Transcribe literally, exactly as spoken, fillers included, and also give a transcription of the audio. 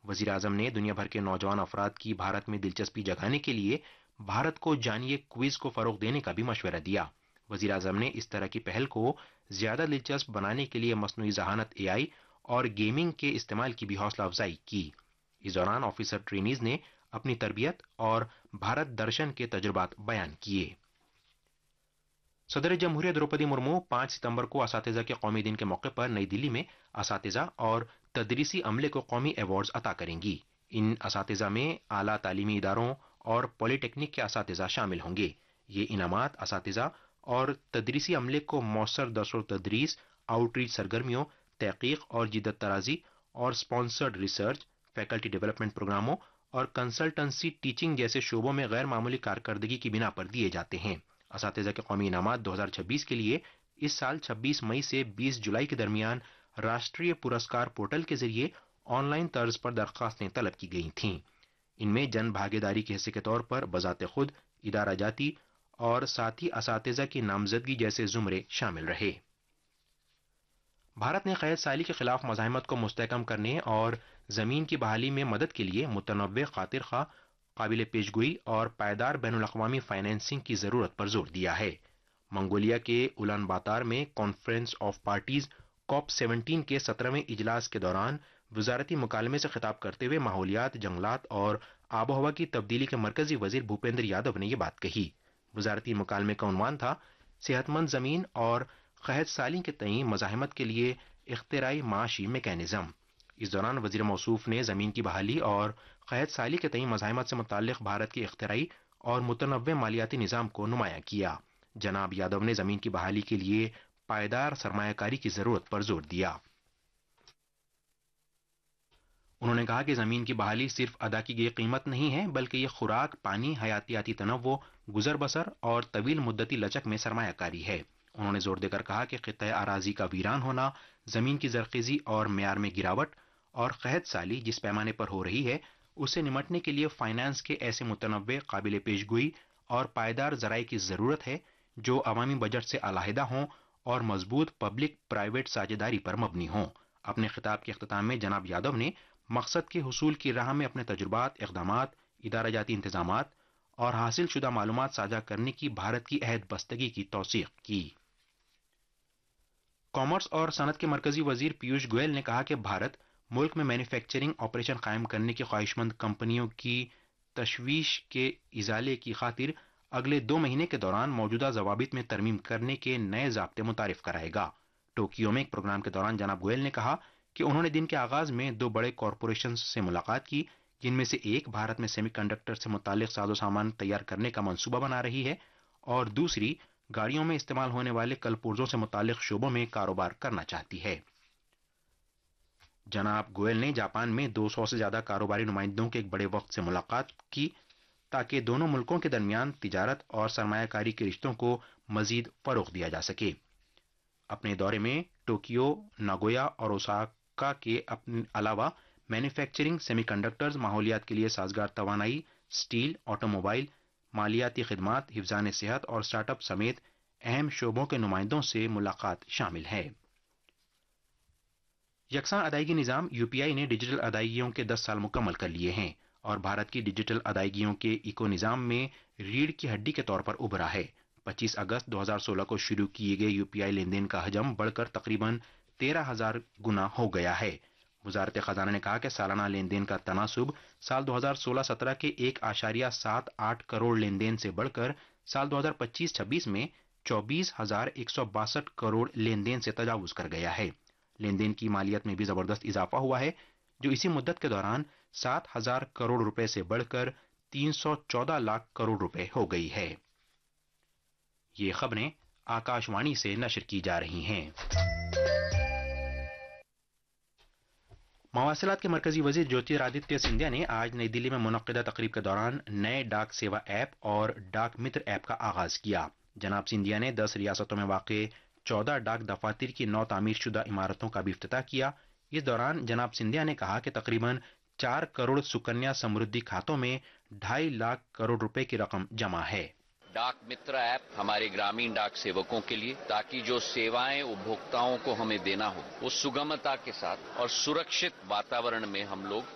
وزیر اعظم نے دنیا بھر کے نوجوان افراد کی بھارت میں دلچسپی جگانے کے لیے بھارت کو جانیے کوئز کو فروغ دینے کا بھی مشورہ دیا۔ وزیر اعظم نے اس طرح کی پہل کو زیادہ دلچسپ بنانے کے لیے مصنوعی ذہانت اے آئی اور گیمنگ کے استعمال کی بھی حوصلہ افزائی کی۔ اس دوران آفیسر ٹرینیز نے اپنی تربیت اور بھارت درشن کے تجربات بیان کیے۔ صدر جمہوریہ دروپدی مرمو پانچ ستمبر کو اساتذہ کے قومی دن کے موقع پر نئی دلی میں اساتذہ اور تدریسی عملے کو قومی ایوارڈز عطا کریں گی۔ ان اساتذہ میں اعلیٰ تعلیمی اداروں اور پولی ٹیکنک کے اساتذہ شامل ہوں گے۔ یہ انعامات اساتذہ اور تدریسی عملے کو مؤثر درس و تدریس، آؤٹ ریچ سرگرمیوں، تحقیق اور جدت طرازی اور اسپانسرڈ ریسرچ، فیکلٹی ڈیولپمنٹ پروگراموں اور کنسلٹنسی ٹیچنگ جیسے شعبوں میں غیر معمولی کارکردگی کی بنا پر دیے جاتے ہیں۔ اساتذہ کے قومی انعامات دو ہزار چھبیس کے لیے اس سال چھبیس مئی سے بیس جولائی کے درمیان راشٹریہ پرسکار پورٹل کے ذریعے آن لائن طرز پر درخواستیں طلب کی گئی تھیں۔ ان میں جن بھاگیداری کے حصے کے طور پر بذات خود، ادارہ جاتی اور ساتھی اساتذہ کی نامزدگی جیسے زمرے شامل رہے۔ بھارت نے قحط سالی کے خلاف مزاحمت کو مستحکم کرنے اور زمین کی بحالی میں مدد کے لیے متنوع، خاطر خواہ، قابل پیشگوئی اور پائیدار بین الاقوامی فائنینسنگ کی ضرورت پر زور دیا ہے۔ منگولیا کے اولان باتار میں conference of parties cope seventeen کے سترہویں اجلاس کے دوران وزارتی مکالمے سے خطاب کرتے ہوئے ماحولیات، جنگلات اور آب و ہوا کی تبدیلی کے مرکزی وزیر بھوپیندر یادو نے یہ بات کہی۔ وزارتی مکالمے کا عنوان تھا صحت مند زمین اور قحط سالی کے تئیں مزاحمت کے لیے اختراعی معاشی میکینزم۔ اس دوران وزیر موصوف نے زمین کی بحالی اور قحط سالی کے تئیں مزاحمت سے متعلق بھارت کے اختراعی اور متنوع مالیاتی نظام کو نمایاں کیا۔ جناب یادو نے زمین کی بحالی کے لیے پائیدار سرمایہ کاری کی ضرورت پر زور دیا۔ انہوں نے کہا کہ زمین کی بحالی صرف ادا کی گئی قیمت نہیں ہے، بلکہ یہ خوراک، پانی، حیاتیاتی تنوع، گزر بسر اور طویل مدتی لچک میں سرمایہ کاری ہے۔ انہوں نے زور دے کر کہا کہ خطہ اراضی کا ویران ہونا، زمین کی زرخیزی اور معیار میں گراوٹ اور قحط سالی جس پیمانے پر ہو رہی ہے، اس سے نمٹنے کے لیے فائنانس کے ایسے متنوع، قابل پیشگوئی اور پائیدار ذرائع کی ضرورت ہے جو عوامی بجٹ سے علیحدہ ہوں اور مضبوط پبلک پرائیویٹ ساجھیداری پر مبنی ہوں۔ اپنے خطاب کے اختتام میں جناب یادو نے مقصد کے حصول کی راہ میں اپنے تجربات، اقدامات، ادارہ جاتی انتظامات اور حاصل شدہ معلومات ساجھا کرنے کی بھارت کی عہد بستگی کی توثیق کی۔ کامرس اور صنعت کے مرکزی وزیر پیوش گوئل نے کہا کہ بھارت ملک میں مینوفیکچرنگ آپریشن قائم کرنے کی خواہشمند کمپنیوں کی تشویش کے ازالے کی خاطر اگلے دو مہینے کے دوران موجودہ ضوابط میں ترمیم کرنے کے نئے ضابطے متعارف کرائے گا۔ ٹوکیو میں ایک پروگرام کے دوران جناب گوئل نے کہا کہ انہوں نے دن کے آغاز میں دو بڑے کارپوریشنز سے ملاقات کی، جن میں سے ایک بھارت میں سیمی کنڈکٹر سے متعلق ساز و سامان تیار کرنے کا منصوبہ بنا رہی ہے اور دوسری گاڑیوں میں استعمال ہونے والے کل پرزوں سے متعلق شعبوں میں کاروبار کرنا چاہتی ہے۔ جناب گوئل نے جاپان میں دو سو سے زیادہ کاروباری نمائندوں کے ایک بڑے وفد سے ملاقات کی تاکہ دونوں ملکوں کے درمیان تجارت اور سرمایہ کاری کے رشتوں کو مزید فروغ دیا جا سکے۔ اپنے دورے میں ٹوکیو، ناگویا اور اوساکا کے علاوہ مینوفیکچرنگ، سیمی کنڈکٹرز، ماحولیات کے لیے سازگار توانائی، سٹیل، آٹو موبائل، مالیاتی خدمات، حفظان صحت اور سٹارٹ اپ سمیت اہم شعبوں کے نمائندوں سے ملاقات شامل ہے۔ یکساں ادائیگی نظام یو پی آئی نے ڈیجیٹل ادائیگیوں کے دس سال مکمل کر لیے ہیں اور بھارت کی ڈیجیٹل ادائیگیوں کے ایکو نظام میں ریڑھ کی ہڈی کے طور پر ابھرا ہے۔ پچیس اگست دو ہزار سولہ کو شروع کیے گئے یو پی آئی لین دین کا حجم بڑھ کر تقریباً تیرہ ہزار گنا ہو گیا ہے۔ وزارت خزانہ نے کہا کہ سالانہ لین دین کا تناسب سال دو ہزار سولہ سترہ کے ایک اشاریہ سات آٹھ کروڑ لین دین سے بڑھ کر سال دو ہزار پچیس چھبیس میں چوبیس ہزار ایک سو باسٹھ کروڑ لین دین سے تجاوز کر گیا ہے۔ لین دین کی مالیت میں بھی زبردست اضافہ ہوا ہے جو اسی مدت کے دوران سات ہزار کروڑ روپے سے بڑھ کر تین سو چودہ لاکھ کروڑ روپے ہو گئی ہے۔ یہ خبریں آکاش وانی سے نشر کی جا رہی ہیں۔ مواصلات کے مرکزی وزیر جیوترادتیہ سندھیا نے آج نئی دلی میں منعقدہ تقریب کے دوران نئے ڈاک سیوا ایپ اور ڈاک متر ایپ کا آغاز کیا۔ جناب سندھیا نے دس ریاستوں میں واقع چودہ ڈاک دفاتر کی نو تعمیر شدہ عمارتوں کا بھی افتتاح کیا۔ اس دوران جناب سندھیا نے کہا کہ تقریباً چار کروڑ سکنیا سمردھی کھاتوں میں ڈھائی لاکھ کروڑ روپے کی رقم جمع ہے۔ ڈاک متر ایپ ہمارے گرامین ڈاک سیوکوں کے لیے تاکہ جو سیوائیں اپبھوکتاؤں کو ہمیں دینا ہو وہ سگمتا کے ساتھ اور سرکشت واتاورن میں ہم لوگ